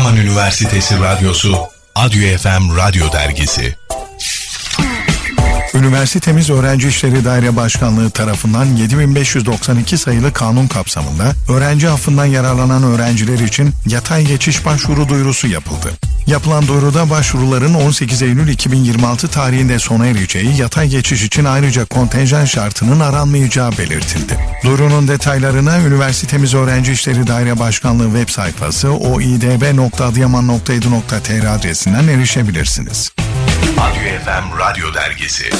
Adıyaman Üniversitesi Radyosu, Adyo FM Radyo Dergisi. Üniversitemiz Öğrenci İşleri Daire Başkanlığı tarafından 7592 sayılı kanun kapsamında öğrenci affından yararlanan öğrenciler için yatay geçiş başvuru duyurusu yapıldı. Yapılan duyuruda başvuruların 18 Eylül 2026 tarihinde sona ereceği, yatay geçiş için ayrıca kontenjan şartının aranmayacağı belirtildi. Duyurunun detaylarına üniversitemiz Öğrenci İşleri Daire Başkanlığı web sayfası oidb.adıyaman.edu.tr adresinden erişebilirsiniz. Adyo FM Radyo Dergisi.